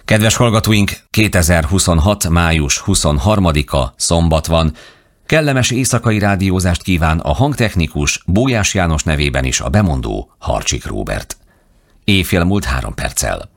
Kedves hallgatóink, 2026. május 23-a szombat van. Kellemes éjszakai rádiózást kíván a hangtechnikus Bójás János nevében is a bemondó Harcsik Róbert. Éjfél múlt 3 perccel.